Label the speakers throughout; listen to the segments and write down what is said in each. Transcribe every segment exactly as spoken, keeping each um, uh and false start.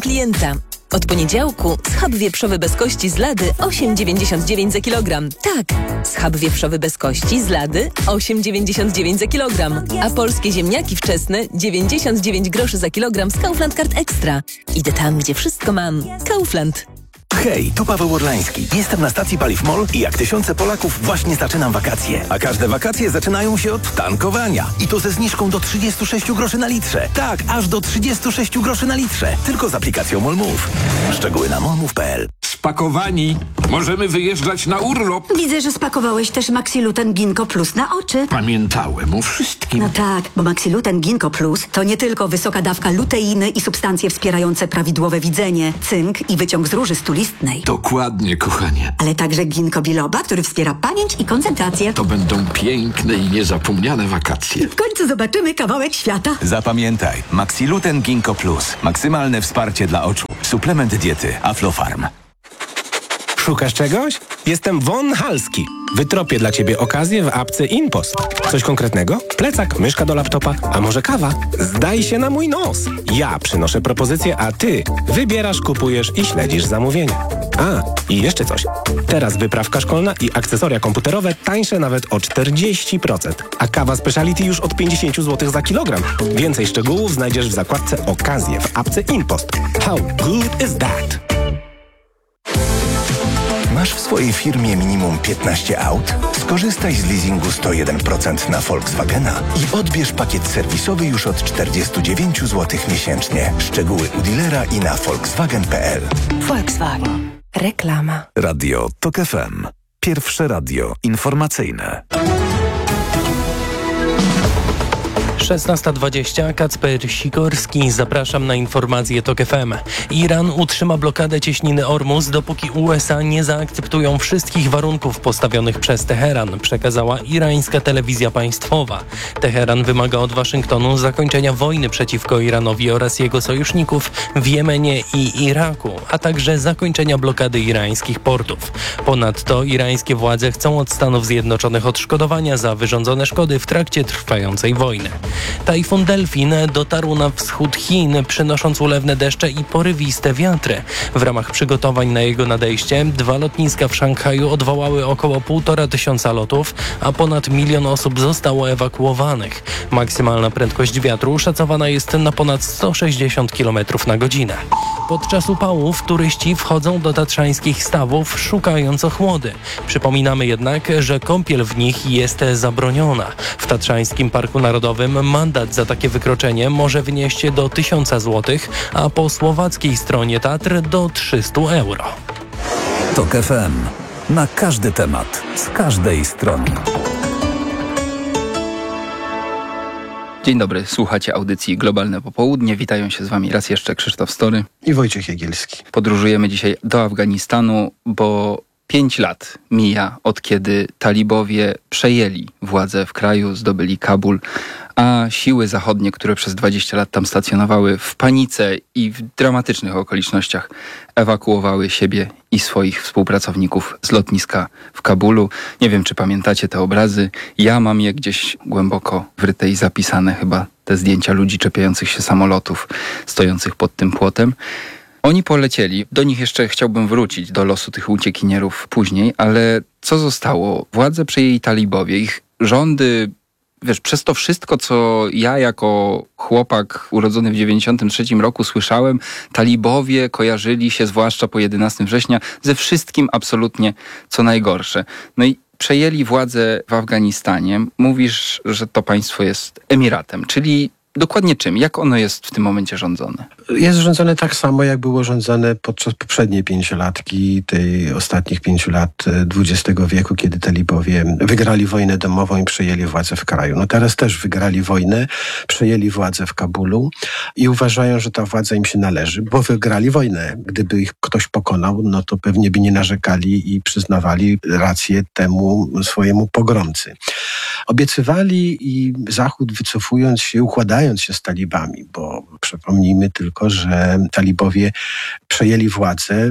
Speaker 1: klienta. Od poniedziałku schab wieprzowy bez kości z Lady osiem dziewięćdziesiąt dziewięć za kilogram. Tak, schab wieprzowy bez kości z Lady osiem dziewięćdziesiąt dziewięć za kilogram. A polskie ziemniaki wczesne dziewięćdziesiąt dziewięć groszy za kilogram z Kaufland Card Extra. Idę tam, gdzie wszystko mam. Kaufland.
Speaker 2: Hej, tu Paweł Orlański. Jestem na stacji Paliw MOL i jak tysiące Polaków właśnie zaczynam wakacje. A każde wakacje zaczynają się od tankowania. I to ze zniżką do trzydzieści sześć groszy na litrze. Tak, aż do trzydzieści sześć groszy na litrze. Tylko z aplikacją MOL Move. Szczegóły na molmove kropka p l.
Speaker 3: Spakowani. Możemy wyjeżdżać na urlop.
Speaker 4: Widzę, że spakowałeś też Maxiluten Ginkgo Plus na oczy.
Speaker 3: Pamiętałem o wszystkim.
Speaker 4: No tak, bo Maxiluten Ginkgo Plus to nie tylko wysoka dawka luteiny i substancje wspierające prawidłowe widzenie, cynk i wyciąg z róży stulistnej.
Speaker 3: Dokładnie, kochanie.
Speaker 4: Ale także ginkgo biloba, który wspiera pamięć i koncentrację.
Speaker 3: To będą piękne i niezapomniane wakacje.
Speaker 4: W końcu zobaczymy kawałek świata.
Speaker 2: Zapamiętaj, Maxiluten Ginkgo Plus. Maksymalne wsparcie dla oczu. Suplement diety Aflofarm.
Speaker 5: Szukasz czegoś? Jestem Von Halski. Wytropię dla Ciebie okazję w apce InPost. Coś konkretnego? Plecak, myszka do laptopa, a może kawa? Zdaj się na mój nos. Ja przynoszę propozycję, a Ty wybierasz, kupujesz i śledzisz zamówienia. A, i jeszcze coś. Teraz wyprawka szkolna i akcesoria komputerowe tańsze nawet o czterdzieści procent. A kawa Speciality już od pięćdziesiąt złotych za kilogram. Więcej szczegółów znajdziesz w zakładce Okazje w apce InPost. How good is that?
Speaker 6: Masz w swojej firmie minimum piętnaście aut? Skorzystaj z leasingu sto jeden procent na Volkswagena i odbierz pakiet serwisowy już od czterdzieści dziewięć złotych miesięcznie. Szczegóły u dealera i na volkswagen kropka p l.
Speaker 1: Volkswagen. Reklama.
Speaker 2: Radio TOK F M. Pierwsze radio informacyjne.
Speaker 7: szesnasta dwadzieścia, Kacper Sikorski. Zapraszam na informacje TOK F M. Iran utrzyma blokadę cieśniny Ormus, dopóki U S A nie zaakceptują wszystkich warunków postawionych przez Teheran, przekazała irańska telewizja państwowa. Teheran wymaga od Waszyngtonu zakończenia wojny przeciwko Iranowi oraz jego sojuszników w Jemenie i Iraku, a także zakończenia blokady irańskich portów. Ponadto irańskie władze chcą od Stanów Zjednoczonych odszkodowania za wyrządzone szkody w trakcie trwającej wojny. Tajfun Delfin dotarł na wschód Chin, przynosząc ulewne deszcze i porywiste wiatry. W ramach przygotowań na jego nadejście dwa lotniska w Szanghaju odwołały około półtora tysiąca lotów, a ponad milion osób zostało ewakuowanych. Maksymalna prędkość wiatru szacowana jest na ponad sto sześćdziesiąt kilometrów na godzinę. Podczas upałów turyści wchodzą do tatrzańskich stawów, szukając ochłody. Przypominamy jednak, że kąpiel w nich jest zabroniona. W Tatrzańskim Parku Narodowym mandat za takie wykroczenie może wynieść do tysiąca złotych, a po słowackiej stronie Tatr do trzysta euro.
Speaker 2: TOK F M. Na każdy temat, z każdej strony.
Speaker 8: Dzień dobry, słuchacie audycji Globalne Popołudnie. Witają się z Wami raz jeszcze Krzysztof Story
Speaker 9: i Wojciech Jagielski.
Speaker 8: Podróżujemy dzisiaj do Afganistanu, bo pięć lat mija od kiedy talibowie przejęli władzę w kraju, zdobyli Kabul, a siły zachodnie, które przez dwadzieścia lat tam stacjonowały, w panice i w dramatycznych okolicznościach ewakuowały siebie i swoich współpracowników z lotniska w Kabulu. Nie wiem, czy pamiętacie te obrazy. Ja mam je gdzieś głęboko wryte i zapisane, chyba te zdjęcia ludzi czepiających się samolotów, stojących pod tym płotem. Oni polecieli. Do nich jeszcze chciałbym wrócić, do losu tych uciekinierów później, ale co zostało? Władzę przejęli talibowie. Ich rządy, wiesz, przez to wszystko, co ja jako chłopak urodzony w dziewięćdziesiątym trzecim roku słyszałem, talibowie kojarzyli się, zwłaszcza po jedenastego września, ze wszystkim absolutnie, co najgorsze. No i przejęli władzę w Afganistanie. Mówisz, że to państwo jest emiratem, czyli dokładnie czym? Jak ono jest w tym momencie rządzone?
Speaker 9: Jest rządzone tak samo, jak było rządzone podczas poprzedniej pięciolatki, tej ostatnich pięciu lat dwudziestego wieku, kiedy talibowie wygrali wojnę domową i przejęli władzę w kraju. No teraz też wygrali wojnę, przejęli władzę w Kabulu i uważają, że ta władza im się należy, bo wygrali wojnę. Gdyby ich ktoś pokonał, no to pewnie by nie narzekali i przyznawali rację temu swojemu pogromcy. Obiecywali i Zachód, wycofując się, układając się z talibami, bo przypomnijmy tylko, że talibowie przejęli władzę w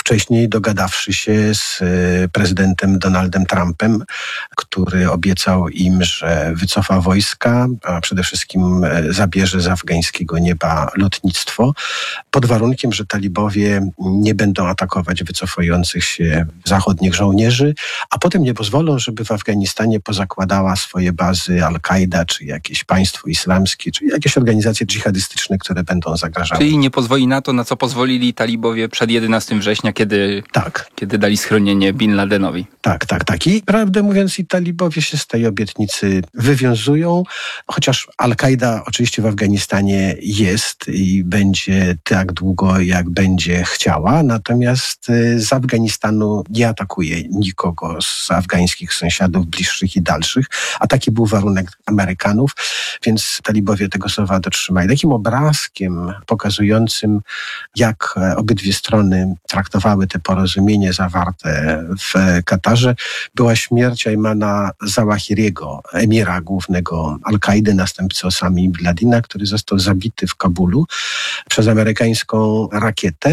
Speaker 9: Wcześniej dogadawszy się z prezydentem Donaldem Trumpem, który obiecał im, że wycofa wojska, a przede wszystkim zabierze z afgańskiego nieba lotnictwo, pod warunkiem, że talibowie nie będą atakować wycofujących się zachodnich żołnierzy, a potem nie pozwolą, żeby w Afganistanie pozakładała swoje bazy Al-Kaida, czy jakieś państwo islamskie, czy jakieś organizacje dżihadystyczne, które będą zagrażały.
Speaker 8: Czyli nie pozwoli na to, na co pozwolili talibowie przed jedenastego września, kiedy,
Speaker 9: tak.
Speaker 8: kiedy dali schronienie Bin Ladenowi.
Speaker 9: Tak, tak, tak. I prawdę mówiąc, i talibowie się z tej obietnicy wywiązują, chociaż Al-Kaida oczywiście w Afganistanie jest i będzie tak długo, jak będzie chciała, natomiast z Afganistanu nie atakuje nikogo z afgańskich sąsiadów bliższych i dalszych, a taki był warunek Amerykanów, więc talibowie tego słowa dotrzymali. Takim obrazkiem pokazującym, jak obydwie strony traktowały te porozumienie zawarte w Katarze, była śmierć Aymana Zawahiriego, emira głównego Al-Kaidy, następcy Osamy Bin Ladena, który został zabity w Kabulu przez amerykańską rakietę,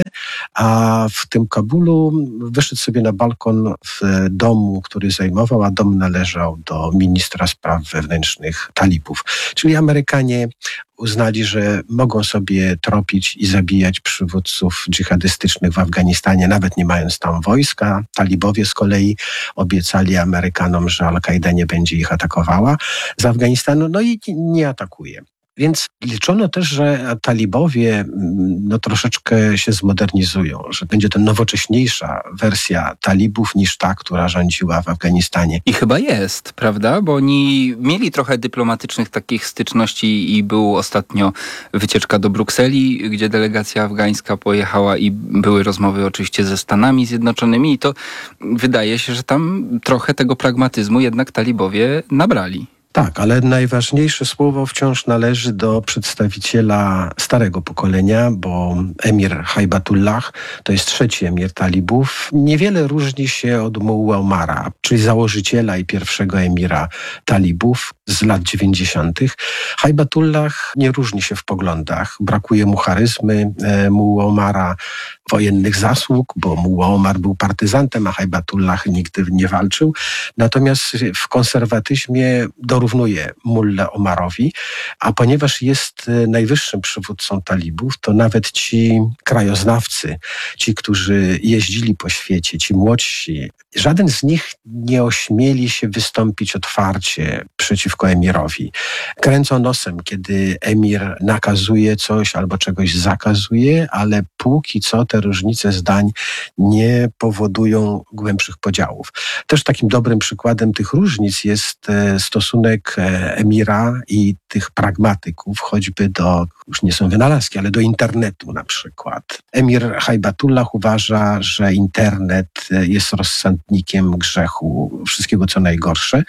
Speaker 9: a w tym Kabulu wyszedł sobie na balkon w domu, który zajmował, a dom należał do ministra spraw wewnętrznych talibów. Czyli Amerykanie uznali, że mogą sobie tropić i zabijać przywódców dżihadystycznych w Afganistanie, nawet nie mając tam wojska. Talibowie z kolei obiecali Amerykanom, że Al-Kaida nie będzie ich atakowała z Afganistanu, no i nie atakuje. Więc liczono też, że talibowie no, troszeczkę się zmodernizują, że będzie to nowocześniejsza wersja talibów niż ta, która rządziła w Afganistanie.
Speaker 8: I chyba jest, prawda? Bo oni mieli trochę dyplomatycznych takich styczności i był ostatnio wycieczka do Brukseli, gdzie delegacja afgańska pojechała i były rozmowy oczywiście ze Stanami Zjednoczonymi i to wydaje się, że tam trochę tego pragmatyzmu jednak talibowie nabrali.
Speaker 9: Tak, ale najważniejsze słowo wciąż należy do przedstawiciela starego pokolenia, bo emir Hajbatullah to jest trzeci emir talibów. Niewiele różni się od Mulla Omara, czyli założyciela i pierwszego emira talibów z lat dziewięćdziesiątych. Hajbatullah nie różni się w poglądach. Brakuje mu charyzmy e, Mulla Omara, wojennych zasług, bo Mulla Omar był partyzantem, a Hajbatullah nigdy nie walczył. Natomiast w konserwatyzmie dorównuje Mulle Omarowi, a ponieważ jest najwyższym przywódcą talibów, to nawet ci krajoznawcy, ci, którzy jeździli po świecie, ci młodsi, żaden z nich nie ośmieli się wystąpić otwarcie przeciwko emirowi. Kręcą nosem, kiedy emir nakazuje coś albo czegoś zakazuje, ale póki co te różnice zdań nie powodują głębszych podziałów. Też takim dobrym przykładem tych różnic jest stosunek emira i tych pragmatyków, choćby do, już nie są wynalazki, ale do internetu na przykład. Emir Hajbatullah uważa, że internet jest rozsądnikiem grzechu, wszystkiego co najgorsze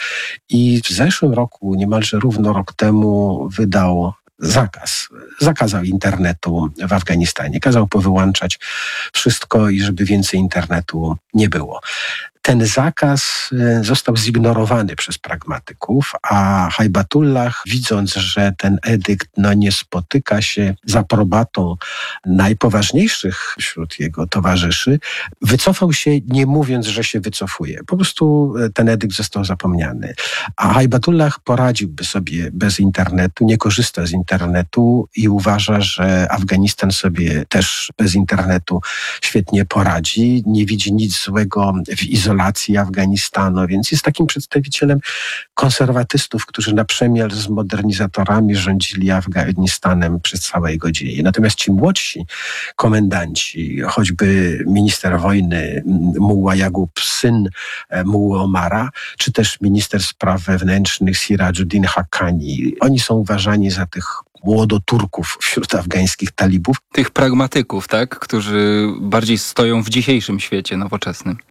Speaker 9: i w zeszłym roku, niemalże równo rok temu, wydał zakaz. Zakazał internetu w Afganistanie. Kazał powyłączać wszystko i żeby więcej internetu nie było. Ten zakaz został zignorowany przez pragmatyków, a Hajbatullah, widząc, że ten edykt no, nie spotyka się z aprobatą najpoważniejszych wśród jego towarzyszy, wycofał się, nie mówiąc, że się wycofuje. Po prostu ten edykt został zapomniany. A Hajbatullah poradziłby sobie bez internetu, nie korzysta z internetu i uważa, że Afganistan sobie też bez internetu świetnie poradzi. Nie widzi nic złego w izolacji Afganistanu, więc jest takim przedstawicielem konserwatystów, którzy na przemian z modernizatorami rządzili Afganistanem przez całe jego dzieje. Natomiast ci młodsi komendanci, choćby minister wojny Mulla Yaqub, syn Mulla Omara, czy też minister spraw wewnętrznych Sirajuddin Haqqani, oni są uważani za tych młodoturków wśród afgańskich talibów.
Speaker 8: Tych pragmatyków, tak? Którzy bardziej stoją w dzisiejszym świecie nowoczesnym.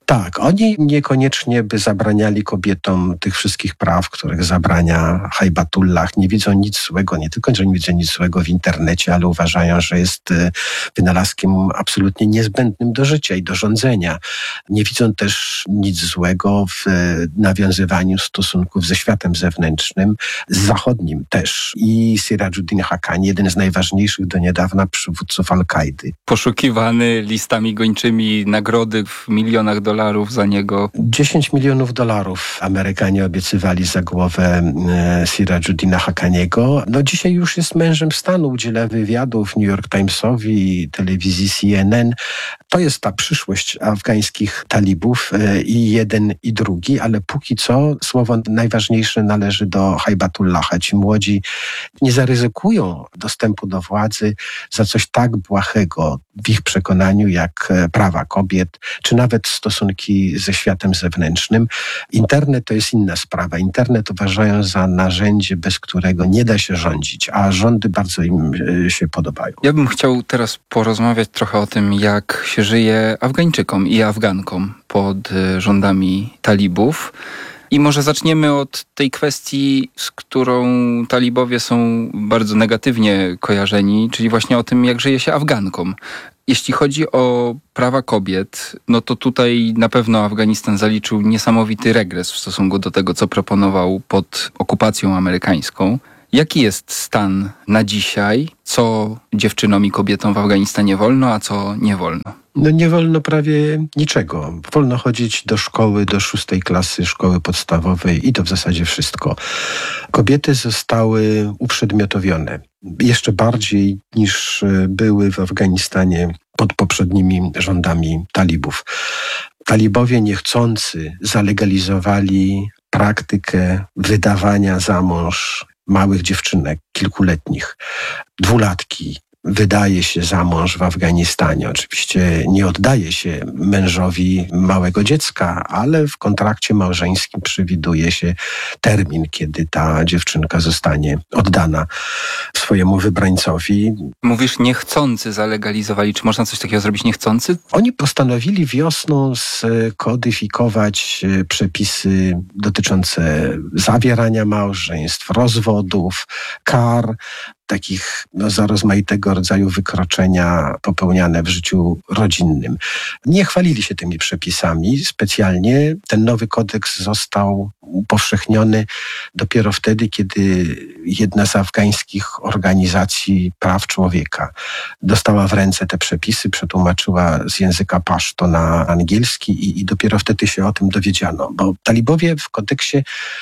Speaker 9: Tak, oni niekoniecznie by zabraniali kobietom tych wszystkich praw, których zabrania Hajbatullah. Nie widzą nic złego, nie tylko, że nie widzą nic złego w internecie, ale uważają, że jest wynalazkiem absolutnie niezbędnym do życia i do rządzenia. Nie widzą też nic złego w nawiązywaniu stosunków ze światem zewnętrznym, z zachodnim też. I Sirajuddin Haqqani, jeden z najważniejszych do niedawna przywódców Al-Kaidy.
Speaker 8: Poszukiwany listami gończymi, nagrody w milionach dolarów za niego.
Speaker 9: dziesięć milionów dolarów Amerykanie obiecywali za głowę e, Sirajuddina Haqqaniego. No dzisiaj już jest mężem stanu, udziela wywiadów New York Timesowi, telewizji C N N. To jest ta przyszłość afgańskich talibów e, i jeden i drugi, ale póki co słowo najważniejsze należy do Hajbatullaha. Ci młodzi nie zaryzykują dostępu do władzy za coś tak błahego w ich przekonaniu jak prawa kobiet, czy nawet stosunki ze światem zewnętrznym. Internet to jest inna sprawa. Internet uważają za narzędzie, bez którego nie da się rządzić, a rządy bardzo im się podobają.
Speaker 8: Ja bym chciał teraz porozmawiać trochę o tym, jak się żyje Afgańczykom i Afgankom pod rządami talibów. I może zaczniemy od tej kwestii, z którą talibowie są bardzo negatywnie kojarzeni, czyli właśnie o tym, jak żyje się Afgankom. Jeśli chodzi o prawa kobiet, no to tutaj na pewno Afganistan zaliczył niesamowity regres w stosunku do tego, co proponował pod okupacją amerykańską. Jaki jest stan na dzisiaj? Co dziewczynom i kobietom w Afganistanie wolno, a co nie wolno?
Speaker 9: No nie wolno prawie niczego. Wolno chodzić do szkoły, do szóstej klasy szkoły podstawowej i to w zasadzie wszystko. Kobiety zostały uprzedmiotowione. Jeszcze bardziej niż były w Afganistanie pod poprzednimi rządami talibów. Talibowie niechcący zalegalizowali praktykę wydawania za mąż małych dziewczynek, kilkuletnich, dwulatki. Wydaje się za mąż w Afganistanie. Oczywiście nie oddaje się mężowi małego dziecka, ale w kontrakcie małżeńskim przewiduje się termin, kiedy ta dziewczynka zostanie oddana swojemu wybrańcowi.
Speaker 8: Mówisz niechcący zalegalizowali. Czy można coś takiego zrobić niechcący?
Speaker 9: Oni postanowili wiosną skodyfikować przepisy dotyczące zawierania małżeństw, rozwodów, kar, takich no, za rozmaitego rodzaju wykroczenia popełniane w życiu rodzinnym. Nie chwalili się tymi przepisami specjalnie. Ten nowy kodeks został upowszechniony dopiero wtedy, kiedy jedna z afgańskich organizacji praw człowieka dostała w ręce te przepisy, przetłumaczyła z języka paszto na angielski i, i dopiero wtedy się o tym dowiedziano. Bo talibowie w kodeksie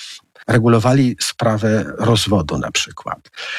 Speaker 9: regulowali sprawę rozwodu na przykład.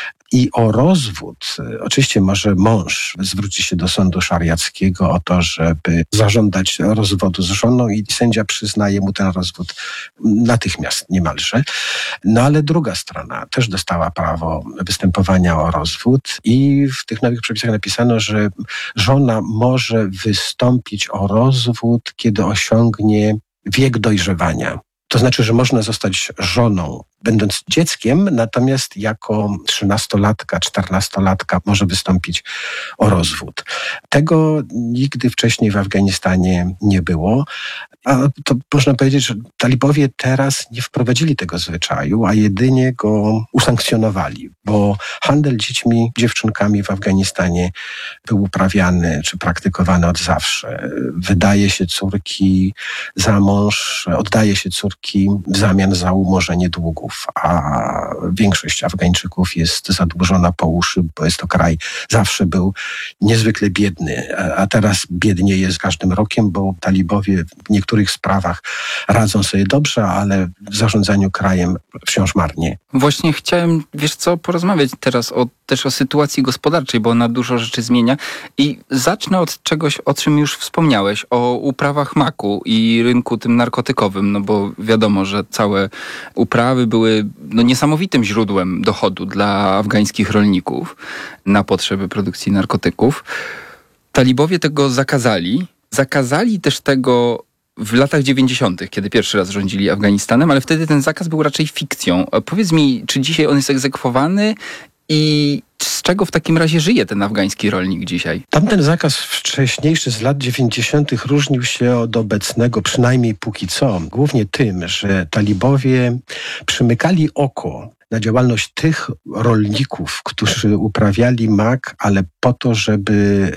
Speaker 9: I o rozwód, oczywiście może mąż zwróci się do sądu szariackiego o to, żeby zażądać rozwodu z żoną i sędzia przyznaje mu ten rozwód natychmiast niemalże. No ale druga strona też dostała prawo występowania o rozwód i w tych nowych przepisach napisano, że żona może wystąpić o rozwód, kiedy osiągnie wiek dojrzewania. To znaczy, że można zostać żoną, będąc dzieckiem, natomiast jako trzynastolatka, czternastolatka może wystąpić o rozwód. Tego nigdy wcześniej w Afganistanie nie było. A to można powiedzieć, że talibowie teraz nie wprowadzili tego zwyczaju, a jedynie go usankcjonowali, bo handel dziećmi, dziewczynkami w Afganistanie był uprawiany czy praktykowany od zawsze. Wydaje się córki za mąż, oddaje się córki w zamian za umorzenie długów, a większość Afgańczyków jest zadłużona po uszy, bo jest to kraj, zawsze był niezwykle biedny, a teraz biednieje z każdym rokiem, bo talibowie w niektórych sprawach radzą sobie dobrze, ale w zarządzaniu krajem wciąż marnie.
Speaker 8: Właśnie chciałem, wiesz co, porozmawiać teraz o, też o sytuacji gospodarczej, bo ona dużo rzeczy zmienia i zacznę od czegoś, o czym już wspomniałeś, o uprawach maku i rynku tym narkotykowym, no bo wiadomo, że całe uprawy były no, niesamowitym źródłem dochodu dla afgańskich rolników na potrzeby produkcji narkotyków. Talibowie tego zakazali. Zakazali też tego w latach dziewięćdziesiątych, kiedy pierwszy raz rządzili Afganistanem, ale wtedy ten zakaz był raczej fikcją. Powiedz mi, czy dzisiaj on jest egzekwowany I z czego w takim razie żyje ten afgański rolnik dzisiaj?
Speaker 9: Tamten zakaz wcześniejszy z lat dziewięćdziesiątych różnił się od obecnego, przynajmniej póki co, głównie tym, że talibowie przymykali oko na działalność tych rolników, którzy uprawiali mak, ale po to, żeby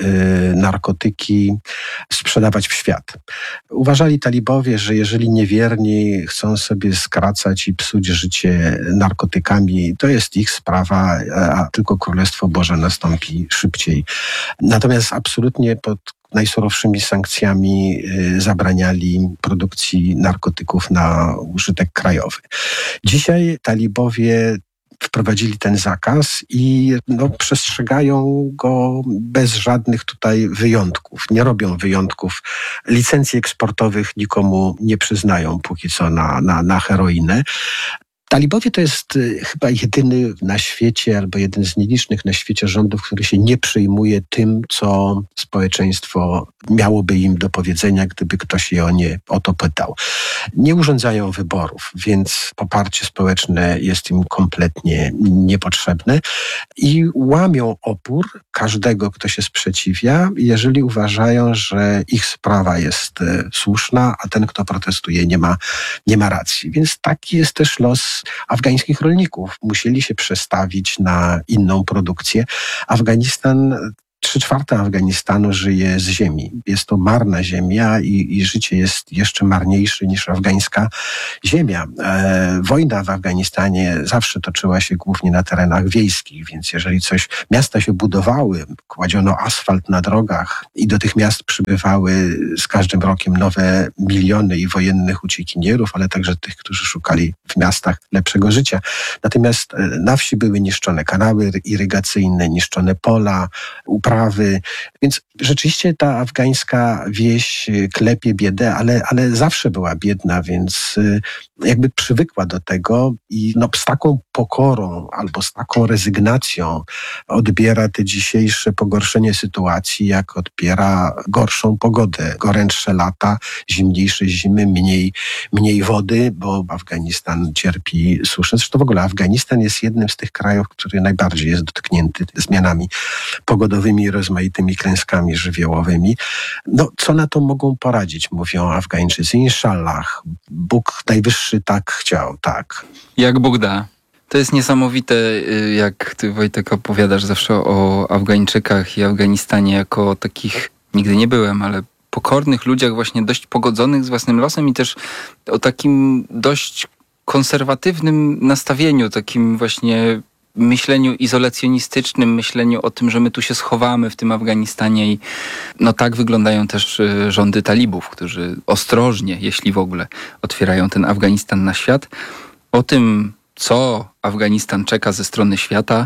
Speaker 9: y, narkotyki sprzedawać w świat. Uważali talibowie, że jeżeli niewierni chcą sobie skracać i psuć życie narkotykami, to jest ich sprawa, a tylko Królestwo Boże nastąpi szybciej. Natomiast absolutnie pod najsurowszymi sankcjami y, zabraniali produkcji narkotyków na użytek krajowy. Dzisiaj talibowie wprowadzili ten zakaz i no, przestrzegają go bez żadnych tutaj wyjątków. Nie robią wyjątków. Licencji eksportowych nikomu nie przyznają póki co na, na, na heroinę. Talibowie to jest y, chyba jedyny na świecie, albo jeden z nielicznych na świecie rządów, który się nie przejmuje tym, co społeczeństwo miałoby im do powiedzenia, gdyby ktoś je o, nie, o to pytał. Nie urządzają wyborów, więc poparcie społeczne jest im kompletnie niepotrzebne i łamią opór każdego, kto się sprzeciwia, jeżeli uważają, że ich sprawa jest y, słuszna, a ten, kto protestuje, nie ma, nie ma racji. Więc taki jest też los afgańskich rolników. Musieli się przestawić na inną produkcję. Afganistan, trzy czwarte Afganistanu żyje z ziemi. Jest to marna ziemia i, i życie jest jeszcze marniejsze niż afgańska ziemia. E, wojna w Afganistanie zawsze toczyła się głównie na terenach wiejskich, więc jeżeli coś, miasta się budowały, kładziono asfalt na drogach i do tych miast przybywały z każdym rokiem nowe miliony i wojennych uciekinierów, ale także tych, którzy szukali w miastach lepszego życia. Natomiast na wsi były niszczone kanały irygacyjne, niszczone pola, uprawy, więc rzeczywiście ta afgańska wieś klepie biedę, ale, ale zawsze była biedna, więc jakby przywykła do tego i no, z taką pokorą albo z taką rezygnacją odbiera te dzisiejsze pogorszenie sytuacji, jak odbiera gorszą pogodę, gorętsze lata, zimniejsze zimy, mniej, mniej wody, bo Afganistan cierpi suszę. Zresztą w ogóle Afganistan jest jednym z tych krajów, który najbardziej jest dotknięty zmianami pogodowymi i rozmaitymi klęskami żywiołowymi. No, co na to mogą poradzić, mówią Afgańczycy. Inshallah, Bóg najwyższy tak chciał, tak.
Speaker 8: Jak Bóg da. To jest niesamowite, jak ty, Wojtek, opowiadasz zawsze o Afgańczykach i Afganistanie jako takich, nigdy nie byłem, ale pokornych ludziach, właśnie dość pogodzonych z własnym losem i też o takim dość konserwatywnym nastawieniu, takim właśnie myśleniu izolacjonistycznym, myśleniu o tym, że my tu się schowamy w tym Afganistanie i no tak wyglądają też rządy talibów, którzy ostrożnie, jeśli w ogóle, otwierają ten Afganistan na świat. O tym, co Afganistan czeka ze strony świata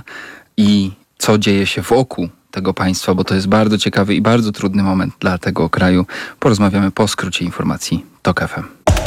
Speaker 8: i co dzieje się wokół tego państwa, bo to jest bardzo ciekawy i bardzo trudny moment dla tego kraju, porozmawiamy po skrócie informacji TOK F M.